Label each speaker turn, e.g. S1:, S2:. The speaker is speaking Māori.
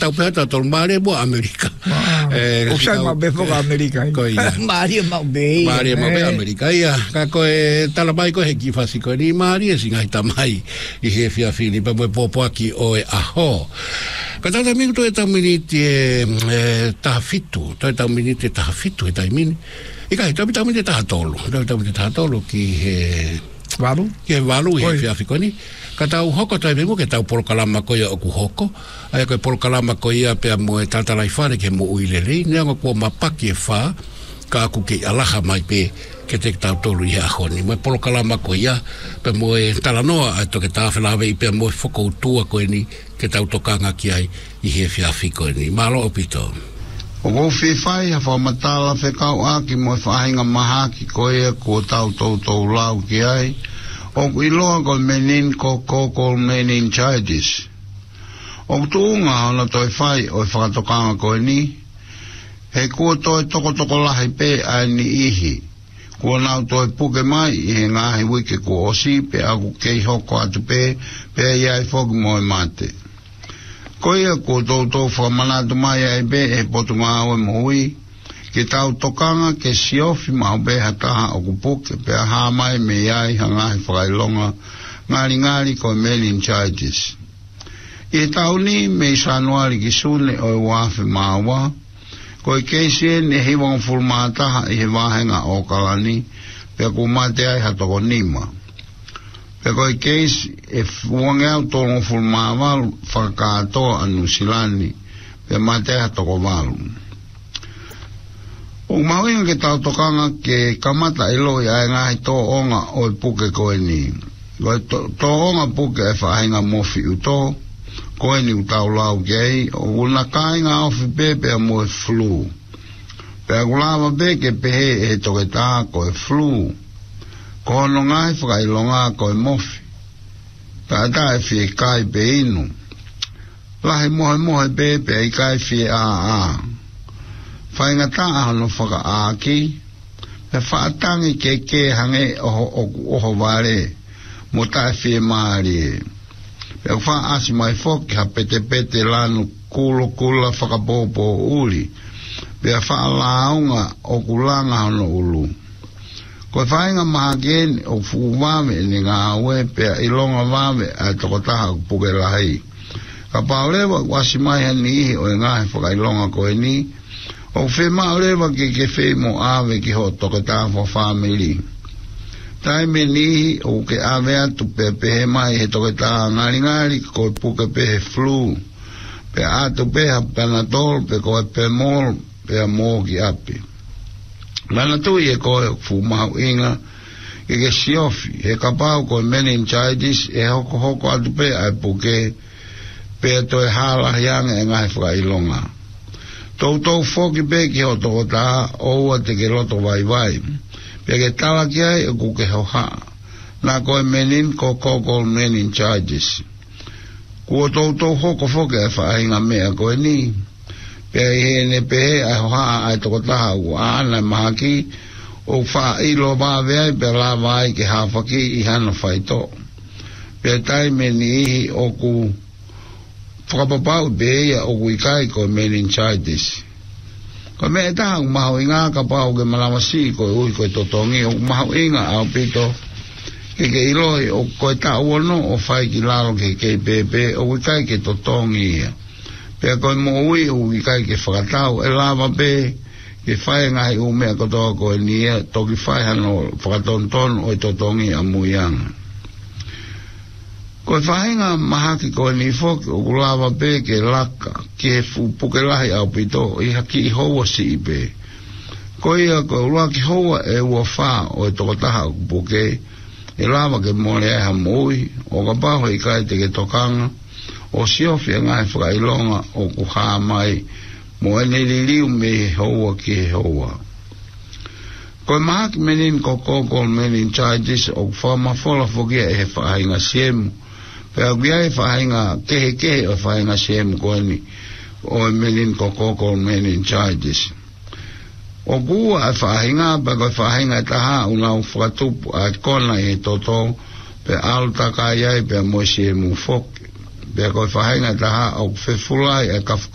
S1: tau peta tol mare mo Amerika.
S2: O sai ma be foka Amerika.
S3: Maria ma be.
S1: Maria ma be Amerika ia. Ka ko tala mai ko he ki fasi ko ni Maria singa hita mai I he fia fili pa mo popo aki o e aho. Ka tata mi to e taminiti tahafitu. To e taminiti tahafitu e taimini. Ika hita mi taminiti tahatolo. To taminiti tahatolo ki he
S2: Walu?
S1: Ke walu he fia fikoni. Ka tau hoko tai mo ke tau polokalama ko ia oku hoko. Ai ko polokalama ko ia pe mo e tatalai fare ke mo uilele. Nea ko mapaki e fa ka aku ke alaha mai pe ke te tau tolu I ahoni. Mo polokalama ko ia pe mo e talanoa ai to ke tawhelawe I pe mo e foko utua ko ni ke tau tokanga ki ai I he fia fikoni. Malo opito.
S4: O go fai ha fa matala fe kau aki mo fa hinga maha ki ko e ko tau tau lau ki ai o I loa ko menin ko meningitis o tuunga ona toi fai o whakatokanga ko ni he kua toi toko lahi pe ai ni ihi kua nau toi puke mai I he ngahi wike ko osi pe aku kei hoko atu pe iai foki mo mate Koia ko tau whamanatu mai ai be e potu ngā oe mohui, ke tau tokanga ke siofi mau be hataha o kupuke, pe aha mai me iai hangahi whakailonga, ngāri ko meningitis. I tau ni me sanuari ki sune o e wafi māua, ko I keisi ne hiwang fulmataha I he wahenga o kalani, pe ku mate ai hatoko nima. Pe koi case e fuangea tongo fulmavalu whakatoa anu silani pe matea toko valu. O mawinga ke tau tokanga ke kamata ilo I ai ngahi tō onga o puke koe ni. Koi tō onga puke e whahinga mofi uto, koe ni utau lau kei, o una kainga ofi pepe a mo e flu. Pe agulava be ke pehe e toke tā ko e flu. Kono ngai whakailonga ko e mofi. Tātā e fie kai pe inu. Lahi mohe pepe I kai fie a. Whainga taa no whaka aaki. Pe whaatangi ke hange oho ware. Mo tae fie maari. Pe wha asi mai foki ha pete lanu kula whakapopo uli. Pe whaalaunga o kulanga hono ulu. Ko whainga maha kene o fuwawe ni ngā aue pia ilonga wawe a tokotaha puke lahi. Ka paulewa wasi mai hani ihi o ngahe whakailonga koe ni. O whema olewa ke whemo awe ki ho tokotaha for family. Taime nihi o ke awe atu pia pehe mai he tokotaha ngari ko puke pehe flu. Pia atu peha panadol pe koe pe mol pia mō ki api. Mana tui e koe fumau inga ke siofi he kapau koe meningitis e hoko atu pe ai puke pe toi hala hianga e ngai whakailonga. Tau foki pe ki ho toko tā oua te ke loto vai pe ke tawa ki ai e kuke hoha na koe meningitis kua tau hoko foki e whaahinga mea koe ni pe he ne pe ai hoha ai toko taha ua ana mahaki o wha ilo wawea pe la vai ke hawhaki I hana whaito pe taime ni ihi o ku whakapapau pe ia o ku ikai ko meningitis ko me taha umaho inga ka pau ke malamasi ko ui ko totongi o umaho inga au pito ke iloi o ko ta uono o whai ki laro ke pepe o ikai ke totongi ia pe ko mo ui o ikai ke whakatau e lava pe ke whai ngai u mea kotoa ko nia toki whai hano whakatonton o totongi a muianga ko whainga mahaki ko ni foki o kulava pe ke laka ke puke lahi au pito I haki I hoa si ipe ko ia ko ua ki hoa e ua wha o tokotaha puke e lava ke mole ha mui o ka paho I kai te ke tokanga o siofi ngai whakailonga o kuha mai mo ene liliu me hoa ki hoa ko mahaki menin ko meningitis o whama whola fokia e he whainga siemu pe agiai whainga kehe o whainga siemu ko ni o menin ko meningitis o kua a whainga pa ko whainga taha una o whakatupu a kona e toto pe alta ka iai pe mo siemu foki pe ko whainga taha o whewhulai e ka